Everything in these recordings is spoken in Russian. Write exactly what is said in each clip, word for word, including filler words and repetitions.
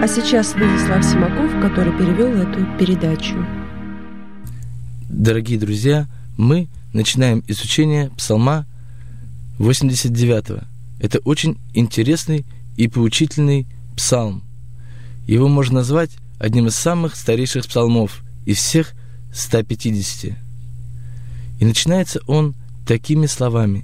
А сейчас Владислав Симаков, который перевел эту передачу. Дорогие друзья, мы начинаем изучение Псалма восемьдесят девятого. Это очень интересный и поучительный псалм. Его можно назвать одним из самых старейших псалмов из всех ста пятидесяти. И начинается он такими словами: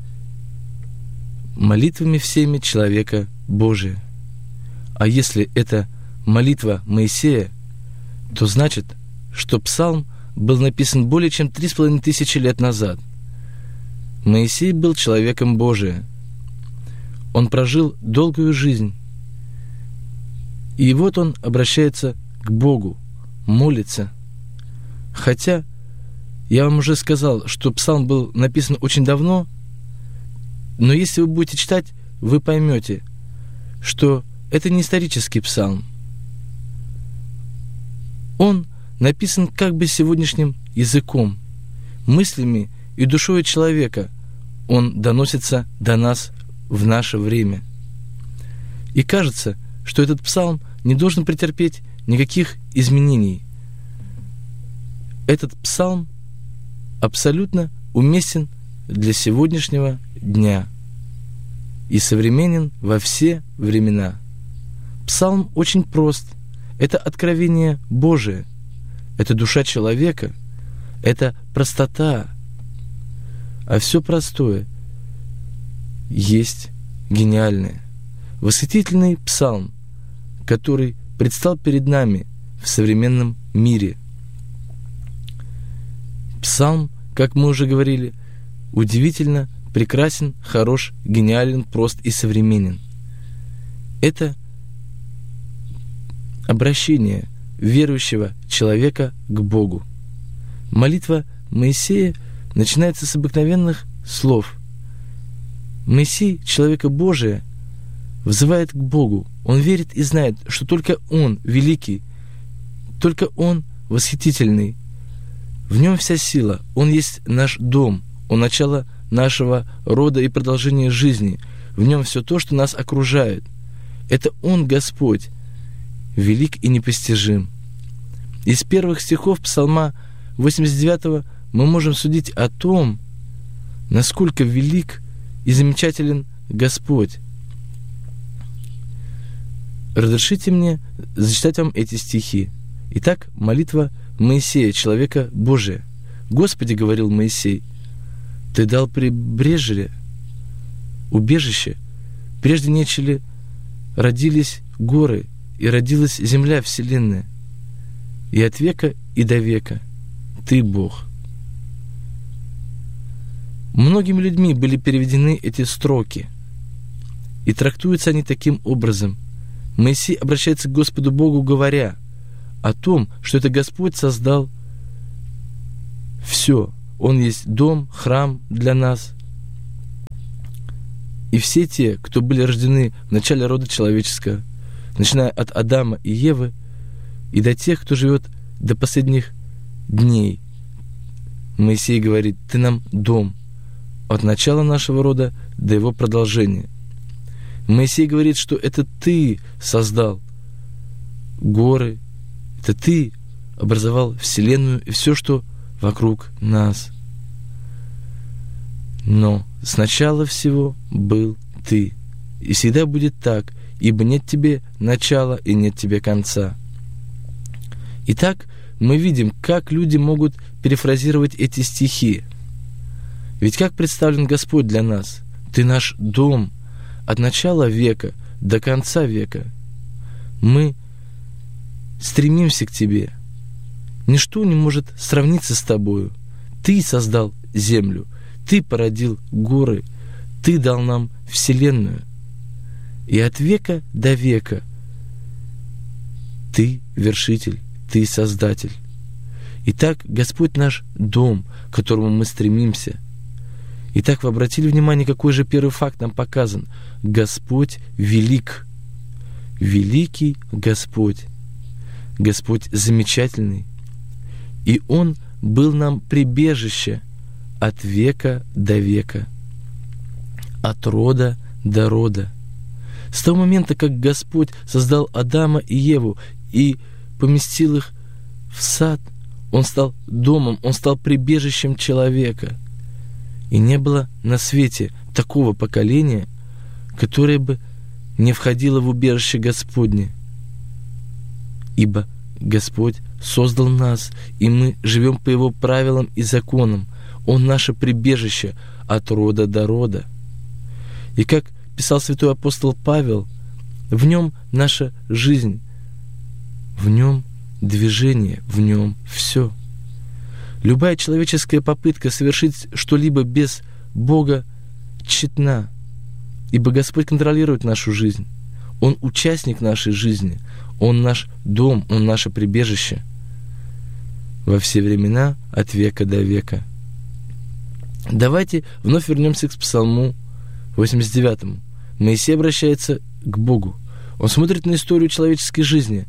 «Молитвами всеми человека Божия». А если это молитва Моисея, то значит, что псалм был написан более чем три с половиной тысячи лет назад. Моисей был человеком Божия. Он прожил долгую жизнь. И вот он обращается к Богу, молится. Хотя я вам уже сказал, что псалм был написан очень давно, но если вы будете читать, вы поймете, что это не исторический псалм. Он написан как бы сегодняшним языком, мыслями и душой человека. Он доносится до нас в наше время. И кажется, что этот псалм не должен претерпеть никаких изменений. Этот псалм абсолютно уместен для сегодняшнего дня и современен во все времена. Псалм очень прост. Это откровение Божие. Это душа человека. Это простота. А все простое есть гениальное. Восхитительный псалм, который предстал перед нами в современном мире. Псалм, как мы уже говорили, удивительно прекрасен, хорош, гениален, прост и современен. Это обращение верующего человека к Богу. Молитва Моисея начинается с обыкновенных слов. Моисей, человека Божия, взывает к Богу. Он верит и знает, что только Он великий, только Он восхитительный. В Нем вся сила. Он есть наш дом. Он начало нашего рода и продолжение жизни. В Нем все то, что нас окружает. Это Он, Господь, велик и непостижим. Из первых стихов Псалма восемьдесят девятого мы можем судить о том, насколько велик и замечателен Господь. Разрешите мне зачитать вам эти стихи. Итак, молитва Моисея, человека Божия. «Господи, — говорил Моисей, — Ты дал прибрежье, убежище, прежде нечели родились горы, и родилась земля вселенная, и от века и до века Ты Бог». Многими людьми были переведены эти строки, и трактуются они таким образом. Моисей обращается к Господу Богу, говоря о том, что это Господь создал все. Он есть дом, храм для нас. И все те, кто были рождены в начале рода человеческого, начиная от Адама и Евы, и до тех, кто живет до последних дней. Моисей говорит: «Ты нам дом от начала нашего рода до его продолжения». Моисей говорит, что это Ты создал горы, это Ты образовал вселенную и все, что вокруг нас. Но сначала всего был Ты, и всегда будет так, ибо нет тебе начала и нет тебе конца. Итак, мы видим, как люди могут перефразировать эти стихи. Ведь как представлен Господь для нас? Ты наш дом от начала века до конца века. Мы стремимся к Тебе. Ничто не может сравниться с Тобою. Ты создал землю, Ты породил горы, Ты дал нам вселенную. И от века до века Ты вершитель, Ты создатель. Итак, Господь наш дом, к которому мы стремимся. Итак, вы обратили внимание, какой же первый факт нам показан? Господь велик. Великий Господь. Господь замечательный. И Он был нам прибежище от века до века, от рода до рода. С того момента, как Господь создал Адама и Еву и поместил их в сад, Он стал домом, Он стал прибежищем человека. И не было на свете такого поколения, которое бы не входило в убежище Господне. Ибо Господь создал нас, и мы живем по Его правилам и законам. Он наше прибежище от рода до рода. И как писал святой апостол Павел, в Нем наша жизнь, в Нем движение, в Нем все. Любая человеческая попытка совершить что-либо без Бога тщетна, ибо Господь контролирует нашу жизнь. Он участник нашей жизни, Он наш дом, Он наше прибежище во все времена, от века до века. Давайте вновь вернемся к Псалму восемьдесят девятому. Моисей обращается к Богу. Он смотрит на историю человеческой жизни.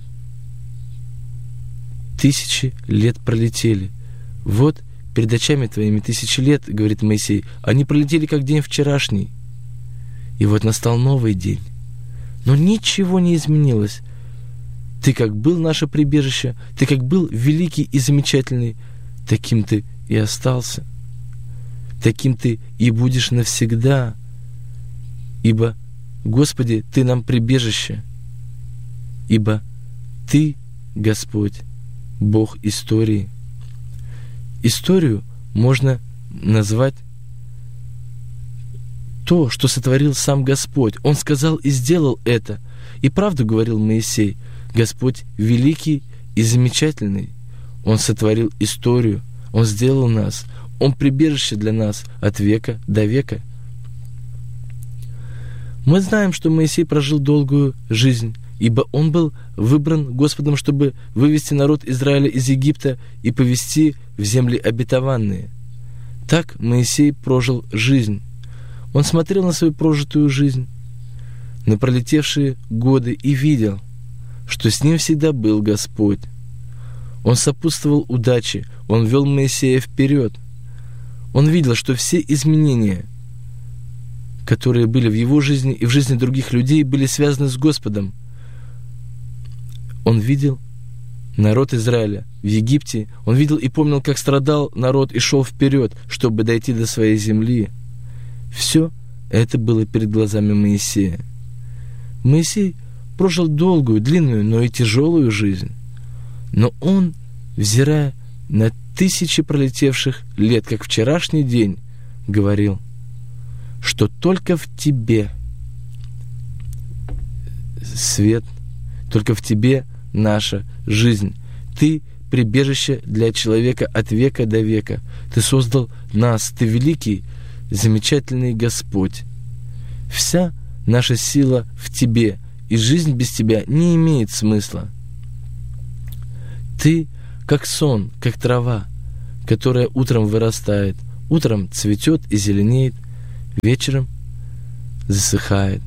Тысячи лет пролетели. Вот перед очами твоими тысячи лет, говорит Моисей, они пролетели, как день вчерашний. И вот настал новый день. Но ничего не изменилось. Ты как был наше прибежище, ты как был великий и замечательный, таким ты и остался. Таким ты и будешь навсегда. Ибо, Господи, Ты нам прибежище. Ибо Ты, Господь, Бог истории. Историю можно назвать то, что сотворил сам Господь. Он сказал и сделал это. И правду говорил Моисей. Господь великий и замечательный. Он сотворил историю. Он сделал нас. Он прибежище для нас от века до века. Мы знаем, что Моисей прожил долгую жизнь, ибо он был выбран Господом, чтобы вывести народ Израиля из Египта и повести в земли обетованные. Так Моисей прожил жизнь. Он смотрел на свою прожитую жизнь, на пролетевшие годы и видел, что с ним всегда был Господь. Он сопутствовал удаче, он вел Моисея вперед. Он видел, что все изменения, которые были в его жизни и в жизни других людей, были связаны с Господом. Он видел народ Израиля в Египте, он видел и помнил, как страдал народ и шел вперед, чтобы дойти до своей земли. Все это было перед глазами Моисея. Моисей прожил долгую, длинную, но и тяжелую жизнь. Но он, взирая на тысячи пролетевших лет, как вчерашний день, говорил, что только в тебе свет, только в тебе наша жизнь. Ты прибежище для человека от века до века. Ты создал нас, ты великий, замечательный Господь. Вся наша сила в тебе, и жизнь без тебя не имеет смысла. Ты как сон, как трава, которая утром вырастает, утром цветет и зеленеет, вечером засыхает.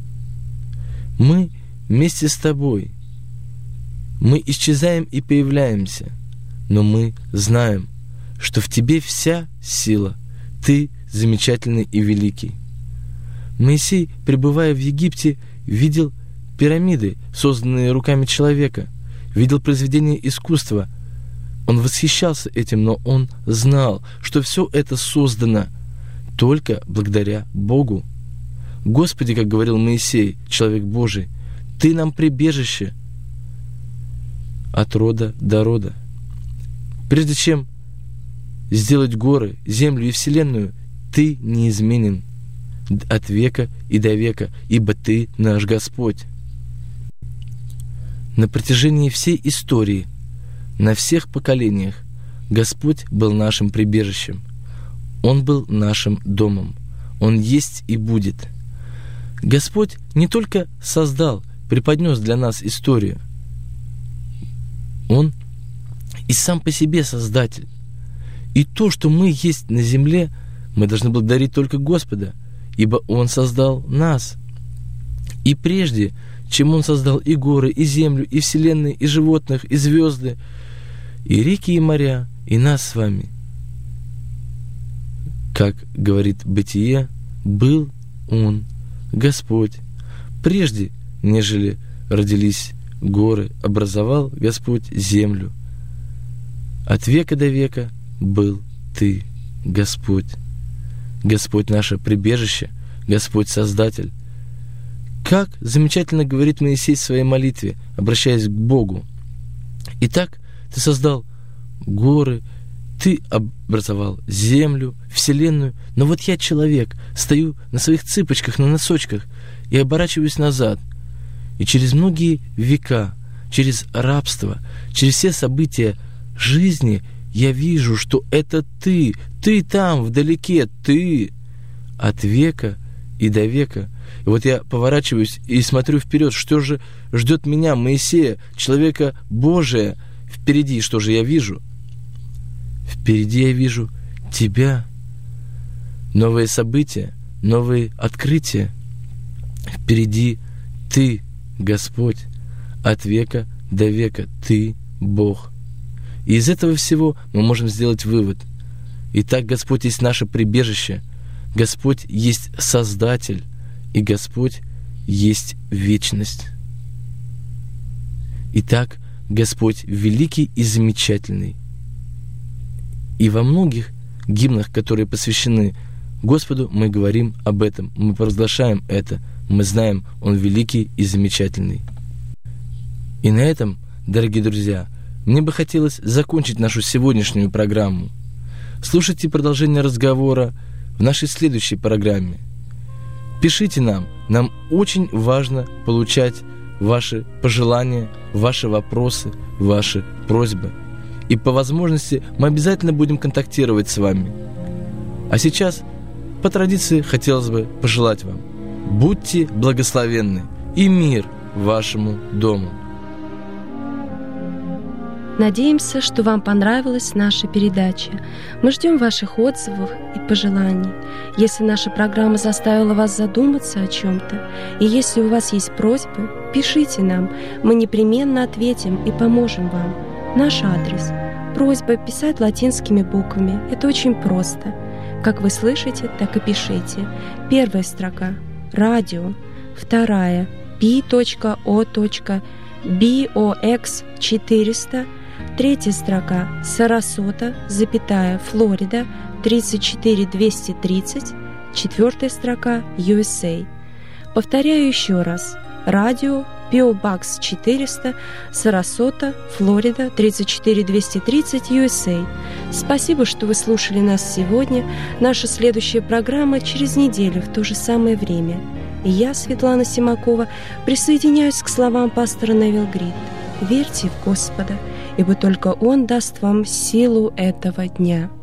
Мы вместе с тобой. Мы исчезаем и появляемся, но мы знаем, что в тебе вся сила. Ты замечательный и великий. Моисей, пребывая в Египте, видел пирамиды, созданные руками человека, видел произведения искусства. Он восхищался этим, но он знал, что все это создано только благодаря Богу. Господи, как говорил Моисей, человек Божий, Ты нам прибежище от рода до рода. Прежде чем сделать горы, землю и вселенную, Ты неизменен от века и до века, ибо Ты наш Господь. На протяжении всей истории, на всех поколениях, Господь был нашим прибежищем. Он был нашим домом. Он есть и будет. Господь не только создал, преподнес для нас историю. Он и сам по себе Создатель. И то, что мы есть на земле, мы должны благодарить только Господа, ибо Он создал нас. И прежде, чем Он создал и горы, и землю, и вселенные, и животных, и звезды, и реки, и моря, и нас с вами, как говорит Бытие, был Он, Господь, Прежде, нежели родились горы, образовал Господь землю. От века до века был Ты, Господь. Господь наше прибежище, Господь Создатель. Как замечательно говорит Моисей в своей молитве, обращаясь к Богу. Итак, Ты создал горы, Ты образовал землю, вселенную, но вот я человек, стою на своих цыпочках, на носочках и оборачиваюсь назад. И через многие века, через рабство, через все события жизни я вижу, что это Ты, Ты там, вдалеке, Ты от века и до века. И вот я поворачиваюсь и смотрю вперед, что же ждет меня, Моисея, человека Божия, впереди. Что же я вижу? Впереди я вижу Тебя. Новые события, новые открытия. Впереди Ты, Господь, от века до века Ты, Бог. И из этого всего мы можем сделать вывод. Итак, Господь есть наше прибежище, Господь есть Создатель, и Господь есть вечность. Итак, Господь великий и замечательный. И во многих гимнах, которые посвящены Господу, мы говорим об этом, мы провозглашаем это, мы знаем, Он великий и замечательный. И на этом, дорогие друзья, мне бы хотелось закончить нашу сегодняшнюю программу. Слушайте продолжение разговора в нашей следующей программе. Пишите нам, нам очень важно получать ваши пожелания, ваши вопросы, ваши просьбы. И по возможности мы обязательно будем контактировать с вами. А сейчас, по традиции, хотелось бы пожелать вам: будьте благословенны и мир вашему дому. Надеемся, что вам понравилась наша передача. Мы ждем ваших отзывов и пожеланий. Если наша программа заставила вас задуматься о чем-то, и если у вас есть просьбы, пишите нам. Мы непременно ответим и поможем вам. Наш адрес. Просьба писать латинскими буквами. Это очень просто. Как вы слышите, так и пишите. Первая строка – радио. Вторая – пи точка о точка би о экс четыреста. Третья строка – Сарасота, запятая, Флорида, тридцать четыре двести тридцать. Четвертая строка – ю эс эй. Повторяю еще раз. Радио, пи о Box четыреста, Сарасота, Флорида, тридцать четыре двести тридцать, ю эс эй. Спасибо, что вы слушали нас сегодня. Наша следующая программа через неделю в то же самое время. И я, Светлана Симакова, присоединяюсь к словам пастора Невил Грид. Верьте в Господа, ибо только Он даст вам силу этого дня.